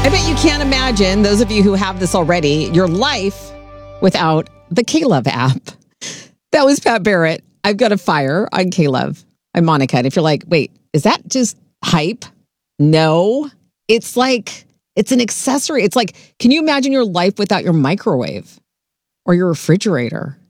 I bet you can't imagine, those of you who have this already, your life without the K-Love app. That was Pat Barrett. I've got a fire on K-Love. I'm Monica. And if you're like, wait, is that just hype? No, it's like, it's an accessory. It's like, can you imagine your life without your microwave or your refrigerator